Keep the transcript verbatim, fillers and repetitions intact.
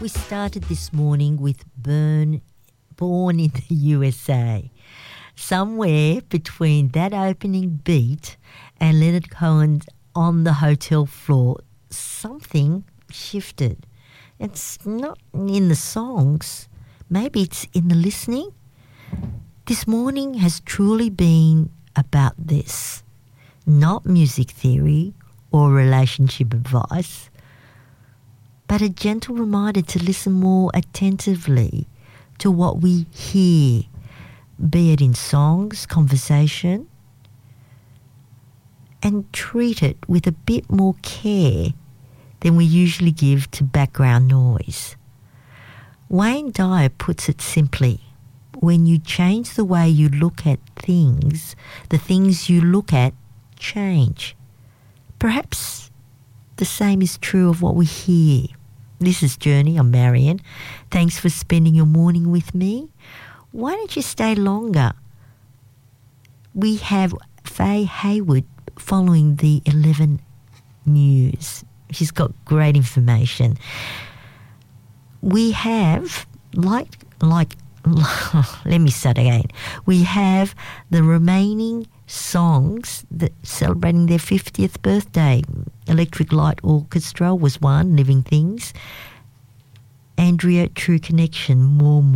we started this morning with Burn, Born in the U S A. Somewhere between that opening beat and Leonard Cohen's On the Hotel Floor, something shifted. It's not in the songs. Maybe it's in the listening. This morning has truly been about this. Not music theory or relationship advice, but a gentle reminder to listen more attentively to what we hear, be it in songs, conversation, and treat it with a bit more care than we usually give to background noise. Wayne Dyer puts it simply, when you change the way you look at things, the things you look at change. Perhaps the same is true of what we hear. This is Journey. I'm Marion. Thanks for spending your morning with me. Why don't you stay longer? We have Faye Hayward following the eleven news. She's got great information. We have, like, like, let me start again. We have the remaining songs that celebrating their fiftieth birthday. Electric Light Orchestra was one, Living Things. Andrea, True Connection, more, more.